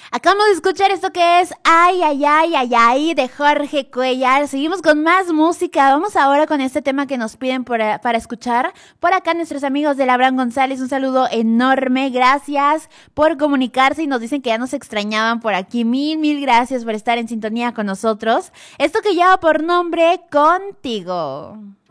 Acabamos de escuchar esto que es Ay, ay, ay, ay, ay de Jorge Cuellar. Seguimos con más música. Vamos ahora con este tema que nos piden para escuchar. Por acá nuestros amigos de Abraham González, un saludo enorme. Gracias por comunicarse y nos dicen que ya nos extrañaban por aquí. Mil gracias por estar en sintonía con nosotros. Esto que lleva por nombre Contigo.